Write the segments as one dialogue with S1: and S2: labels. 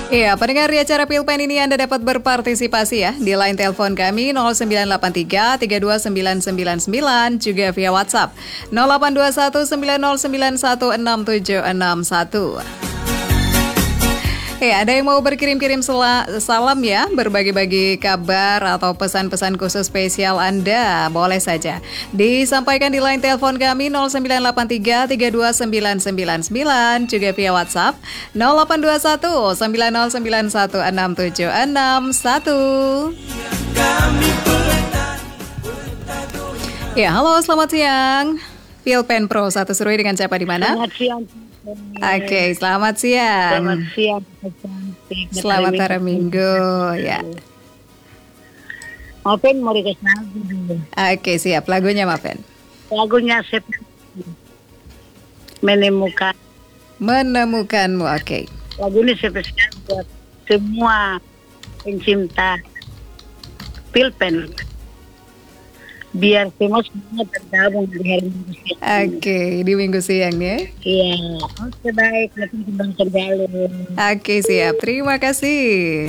S1: Iya, pendengar di acara Pilpen ini Anda dapat berpartisipasi ya di line telepon kami 0983 329999 juga via WhatsApp 0821 90916761. Ada yang mau berkirim-kirim salam ya, berbagi-bagi kabar atau pesan-pesan khusus spesial Anda, boleh saja disampaikan di line telepon kami 0983 329999 juga via WhatsApp 0821 90916761. Ya, halo, selamat siang. Pilpen Pro 1 Serui dengan siapa di mana?
S2: Selamat siang.
S1: Oke, selamat siang.
S2: Selamat siang. Cantik.
S1: Selamat hari Minggu, ya.
S2: Maafin mau request lagu dulu.
S1: Oke, siap. Lagunya Maafin.
S2: Lagunya
S1: Menemukanmu, oke.
S2: Lagu ini spesial buat semua pencinta Pilpen. Biar semua tergabung di hari Minggu siang.
S1: Oke, di Minggu siang ya.
S2: Iya, oke baik. Nanti sedang terjalin.
S1: Oke, siap. Terima kasih.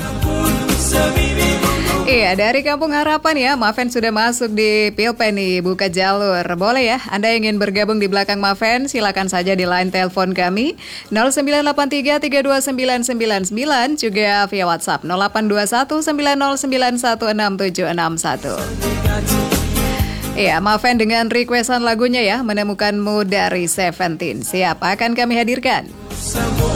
S1: Iya, dari Kampung Harapan ya, Maven sudah masuk di Pilpen nih, buka jalur. Boleh ya, Anda yang ingin bergabung di belakang Maven, silakan saja di line telepon kami 0983 329999 juga via WhatsApp 0821 90916761. Iya, Maven dengan requestan lagunya ya, Menemukanmu dari Seventeen. Siap, akan kami hadirkan.